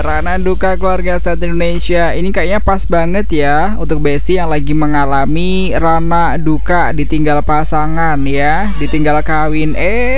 Rana duka keluarga satu Indonesia. Ini kayaknya pas banget ya untuk Besti yang lagi mengalami rana duka ditinggal pasangan ya, ditinggal kawin.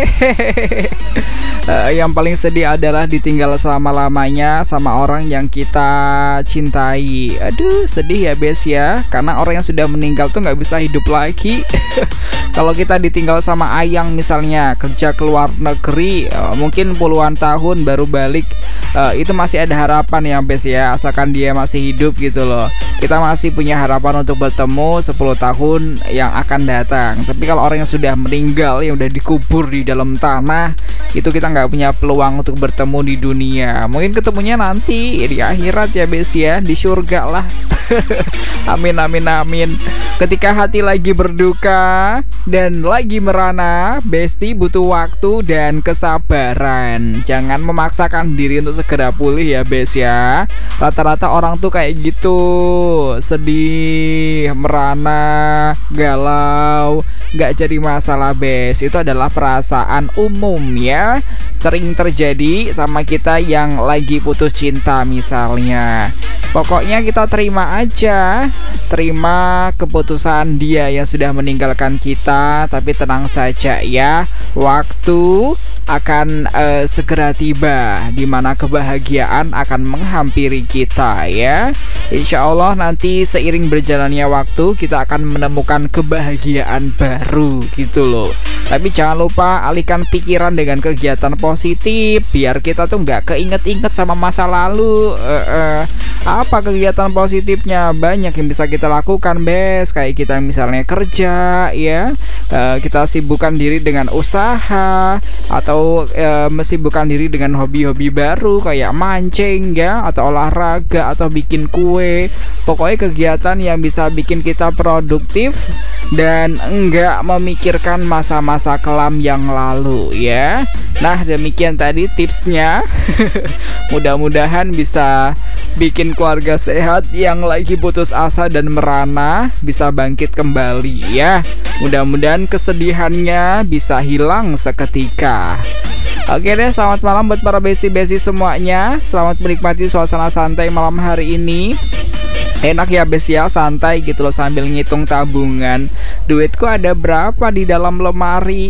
Yang paling sedih adalah ditinggal selama-lamanya sama orang yang kita cintai. Aduh, sedih ya Bes ya, karena orang yang sudah meninggal tuh nggak bisa hidup lagi. Kalau kita ditinggal sama ayang misalnya kerja ke luar negeri, mungkin puluhan tahun baru balik, itu masih ada harapan ya Bes ya, asalkan dia masih hidup gitu loh. Kita masih punya harapan untuk bertemu 10 tahun yang akan datang. Tapi kalau orang yang sudah meninggal, yang udah dikubur di dalam tanah, itu kita nggak punya peluang untuk bertemu di dunia. Mungkin ketemunya nanti di akhirat ya Bes ya, di surga lah. Amin amin amin. Ketika hati lagi berduka dan lagi merana, Besti butuh waktu dan kesabaran. Jangan memaksakan diri untuk segera pulih ya Bes ya. Rata-rata orang tuh kayak gitu, sedih, merana, galau, nggak jadi masalah Bes. Itu adalah perasaan umum ya, sering terjadi sama kita yang lagi putus cinta misalnya. Pokoknya kita terima aja, terima keputusan dia yang sudah meninggalkan kita. Tapi tenang saja ya, waktu akan segera tiba, dimana kebahagiaan akan menghampiri kita ya. Insya Allah nanti seiring berjalannya waktu kita akan menemukan kebahagiaan baru gitu loh. Tapi jangan lupa alihkan pikiran dengan kegiatan positif, biar kita tuh nggak keinget-inget sama masa lalu. Apa kegiatan positifnya? Banyak yang bisa kita lakukan Bes. Kayak kita misalnya kerja ya, kita sibukkan diri dengan usaha, atau mesibukkan diri dengan hobi-hobi baru kayak mancing ya, atau olahraga, atau bikin kue. Pokoknya kegiatan yang bisa bikin kita produktif dan enggak memikirkan masa-masa kelam yang lalu ya. Nah, demikian tadi tipsnya. Mudah-mudahan bisa bikin keluarga sehat yang lagi putus asa dan merana bisa bangkit kembali ya. Mudah-mudahan kesedihannya bisa hilang seketika. Oke deh, selamat malam buat para besti-besti semuanya. Selamat menikmati suasana santai malam hari ini. Enak ya Bes ya, santai gitu loh sambil ngitung tabungan. Duitku ada berapa di dalam lemari?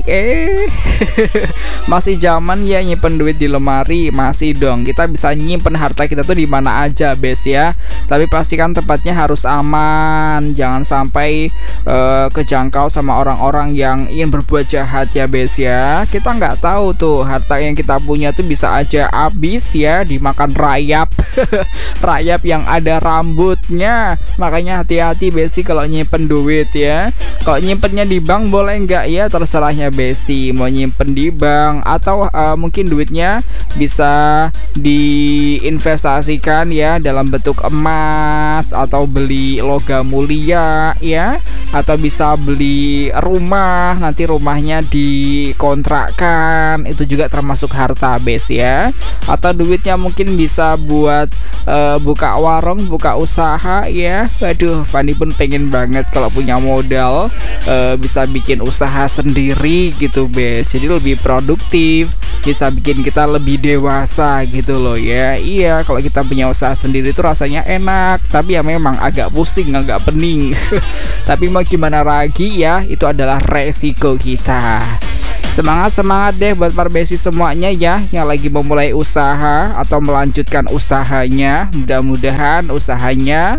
Masih zaman ya nyimpen duit di lemari? Masih dong. Kita bisa nyimpen harta kita tuh di mana aja Bes ya. Tapi pastikan tempatnya harus aman. Jangan sampai kejangkau sama orang-orang yang ingin berbuat jahat ya Bes ya. Kita nggak tahu tuh harta yang kita punya tuh bisa aja habis ya dimakan rayap. Rayap yang ada rambutnya. Makanya hati-hati Besti kalau nyimpen duit ya. Kalau nyimpennya di bank boleh nggak ya, terserahnya Besti. Mau nyimpen di bank atau mungkin duitnya bisa diinvestasikan ya dalam bentuk emas, atau beli logam mulia ya, atau bisa beli rumah, nanti rumahnya dikontrakkan. Itu juga termasuk harta Bes ya. Atau duitnya mungkin bisa buat buka warung, buka usaha ya. Waduh, Fandi pun pengen banget kalau punya modal bisa bikin usaha sendiri gitu Bes. Jadi lebih produktif, bisa bikin kita lebih dewasa gitu loh ya. Iya, kalau kita punya usaha sendiri itu rasanya enak, tapi ya memang agak pusing, agak pening. Tapi mau gimana lagi ya, itu adalah resiko kita. Semangat deh buat para besi semuanya ya, yang lagi memulai usaha atau melanjutkan usahanya. Mudah-mudahan usahanya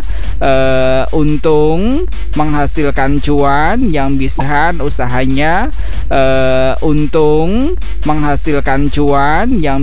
untung, menghasilkan cuan yang bisa usahanya untung, menghasilkan cuan yang